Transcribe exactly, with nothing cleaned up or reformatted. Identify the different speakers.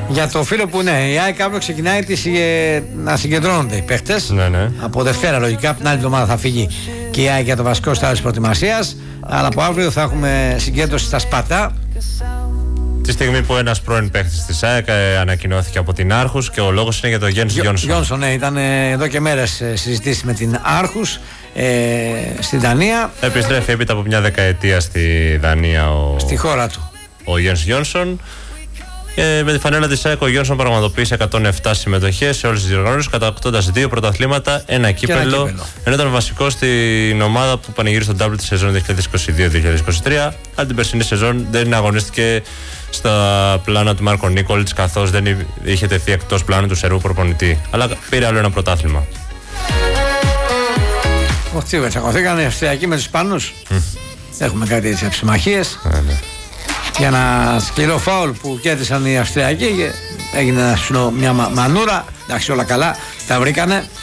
Speaker 1: Για το φίλο που ναι, η ΑΕΚ αύριο ξεκινάει τις, ε, να συγκεντρώνονται οι παίχτες.
Speaker 2: Ναι, ναι.
Speaker 1: Από Δευτέρα λογικά, την άλλη εβδομάδα θα φύγει και η ΑΕΚ για το βασικό στάδιο της προετοιμασίας. Αλλά από αύριο θα έχουμε συγκέντρωση στα Σπατά.
Speaker 2: Τη στιγμή που ένας πρώην παίχτης της ΑΕΚ ε, ανακοινώθηκε από την Άρχους και ο λόγος είναι για τον Γιάννη Γιόνσον.
Speaker 1: Γιόνσον, ναι, ήταν ε, εδώ και μέρες ε, συζητήσει με την Άρχους ε, στην Δανία.
Speaker 2: Επιστρέφει έπειτα από μια δεκαετία στη Δανία ο...
Speaker 1: στη χώρα του.
Speaker 2: Ο Γιάννη Γιόνσον. Και με τη φανέλα της ΑΕΚ ο Γιόνσον πραγματοποίησε εκατόν επτά συμμετοχές σε όλες τις διοργανώσεις, κατακτώντας δύο πρωταθλήματα, ένα κύπελλο. Ενώ ήταν βασικό στην ομάδα που πανηγύρισε τον double τη σεζόν δύο χιλιάδες είκοσι δύο δύο χιλιάδες είκοσι τρία. Αλλά την περσινή σεζόν δεν αγωνίστηκε στα πλάνα του Μάρκο Νίκολιτς, καθώς δεν είχε τεθεί εκτός πλάνου του Σερβού προπονητή. Αλλά πήρε άλλο ένα πρωτάθλημα.
Speaker 1: Όχι, τσακωθήκανε οι Αυστριακοί με τους Ισπανούς. Mm. Έχουμε κάτι έτσι αψημαχίες. Mm. Για ένα σκληρό φάουλ που κέρδισαν οι Αυστριακοί και έγινε ένα, μια μα, μανούρα. Εντάξει, όλα καλά, τα βρήκανε.